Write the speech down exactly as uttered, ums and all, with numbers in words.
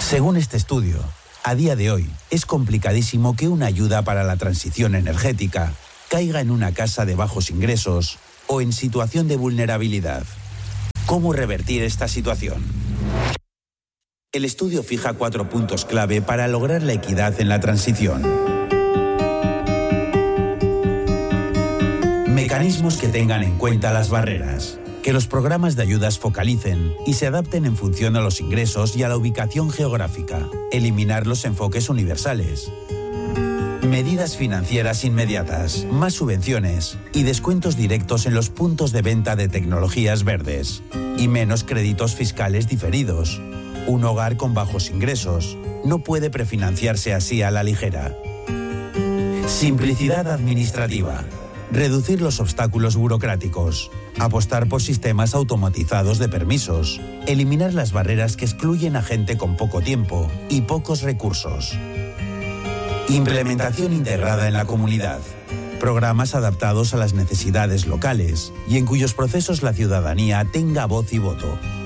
Según este estudio, a día de hoy es complicadísimo que una ayuda para la transición energética caiga en una casa de bajos ingresos o en situación de vulnerabilidad. ¿Cómo revertir esta situación? El estudio fija cuatro puntos clave para lograr la equidad en la transición. Mecanismos que tengan en cuenta las barreras. Que los programas de ayudas focalicen y se adapten en función a los ingresos y a la ubicación geográfica. Eliminar los enfoques universales. Medidas financieras inmediatas, más subvenciones y descuentos directos en los puntos de venta de tecnologías verdes. Y menos créditos fiscales diferidos. Un hogar con bajos ingresos no puede prefinanciarse así a la ligera. Simplicidad administrativa. Reducir los obstáculos burocráticos. Apostar por sistemas automatizados de permisos. Eliminar las barreras que excluyen a gente con poco tiempo y pocos recursos. Implementación integrada en la comunidad. Programas adaptados a las necesidades locales y en cuyos procesos la ciudadanía tenga voz y voto.